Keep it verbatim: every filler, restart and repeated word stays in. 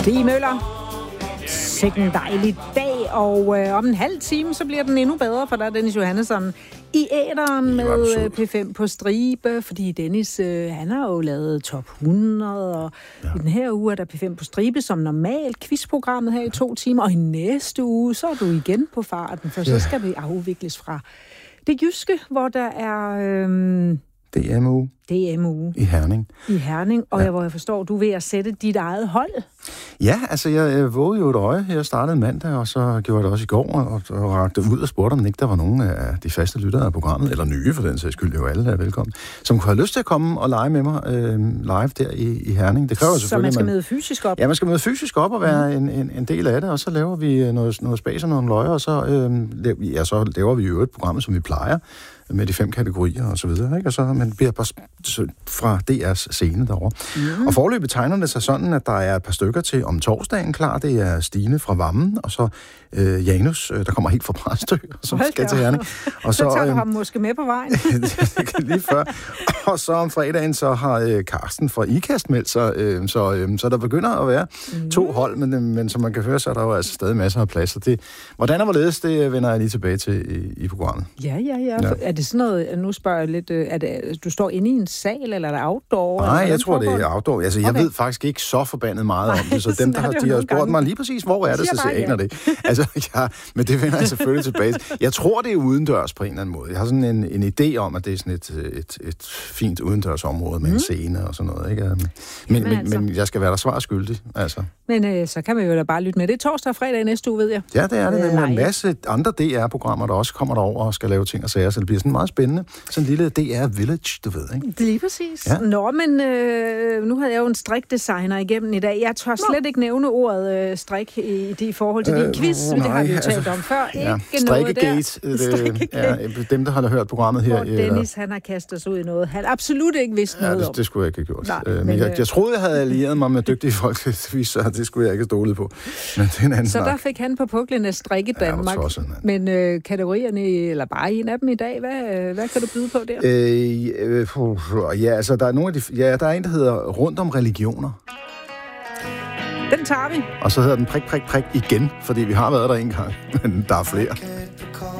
Stig Møller. Sikke en dejlig dag, og øh, om en halv time, så bliver den endnu bedre, for der er Dennis Johannesson i æteren med øh, P fem på stribe, fordi Dennis, øh, han har jo lavet top hundrede, og ja. I den her uge er der P fem på stribe som normalt, quizprogrammet her i to timer, og i næste uge, så er du igen på farten, for ja. Så skal vi afvikles fra det jyske, hvor der er... Øh, D M U. D M U. I Herning. I Herning, og ja. jeg, hvor jeg forstår, du er ved at sætte dit eget hold. Ja, altså jeg, jeg vågede jo et øje. Jeg startede mandag, og så gjorde jeg det også i går, og, og rakte ud og spurgte, om ikke der var nogen af de faste lyttere af programmet, eller nye for den sags skyld, jo alle er velkommen, som kunne have lyst til at komme og lege med mig øh, live der i, i Herning. Det kræver selvfølgelig, så man skal man, møde fysisk op? Ja, man skal møde fysisk op og være mm. en, en, en del af det, og så laver vi noget, noget spas og nogle løjer, og så, øh, ja, så laver vi jo et program, som vi plejer, med de fem kategorier og så videre, ikke? Og så man bliver bare fra D R's scene derovre. Mm. Og forløbet tegner det sig sådan, at der er et par stykker til om torsdagen klar. Det er Stine fra Vammen, og så øh, Janus, der kommer helt fra Præstø, som Hold skal til Herning. Og så, så tager du øh, ham måske med på vejen. lige før. Og så om fredagen, så har øh, Karsten fra IKAST meldt sig, øh, så, øh, så der begynder at være mm. to hold, men, men som man kan høre, så er der jo altså stadig masser af plads. Det, hvordan og hvorledes, det vender jeg lige tilbage til i, i programmet. Ja, ja, ja. ja. Er det sådan noget, nu spørger jeg lidt, er det, du står inde i en sal, eller er det outdoor? Nej, jeg tror, det er outdoor. Altså, jeg okay. ved faktisk ikke så forbandet meget om det, så dem, der har, de har spurgt mig lige præcis, hvor er det, så jeg aner det. Altså, ja, men det vender jeg selvfølgelig tilbage. Jeg tror, det er udendørs på en eller anden måde. Jeg har sådan en, en idé om, at det er sådan et, et, et fint udendørsområde med mm. en scene og sådan noget, ikke? Men, men, men, altså. men jeg skal være der svar skyldig, altså. Men øh, så kan man jo da bare lytte med. Det er torsdag og fredag næste uge, ved jeg. Ja, det er det. Der er en masse andre D R-programmer, der også kommer derover og skal lave ting og sager, så det bliver sådan meget spændende. Sådan en lille D R Village, du ved, ikke? Det er lige præcis. Ja. Nå, men øh, nu havde jeg jo en strikdesigner igennem i dag. Jeg tør slet Nå. ikke nævne ordet øh, strik i, i forhold til øh, din quiz, øh, det har vi jo talt altså, om før. Ja. Ikke noget der. Strikkegate. Ja, dem, der har hørt programmet her. Hvor Dennis, han har kastet sig ud i noget, han absolut ikke vidste ja, noget det, om. det skulle jeg ikke have gjort. Nej, øh, men jeg, jeg troede, jeg havde allieret mig med dygtige folk, så det skulle jeg ikke have stolet på. Men det er en anden så snak. Der fik han på puklen af strikke Danmark. Ja, tosset, men øh, kategorierne, eller bare en af dem i dag, hvad, hvad kan du byde på der? Øh, øh, ja, altså der er nogle af de, ja, der er en, der hedder Rundt om religioner. Den tager vi. Og så hedder den prik, prik, prik igen, fordi vi har været der en gang, men der er flere.